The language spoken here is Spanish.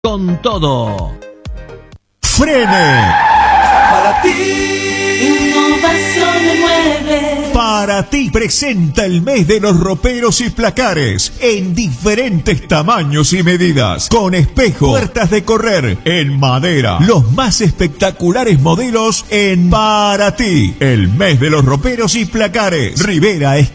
con todo. ¡Frene! Para ti, Innovación de Muebles. Para ti presenta el mes de los roperos y placares en diferentes tamaños y medidas, con espejo, puertas de correr en madera, los más espectaculares modelos en Para ti, el mes de los roperos y placares. Rivera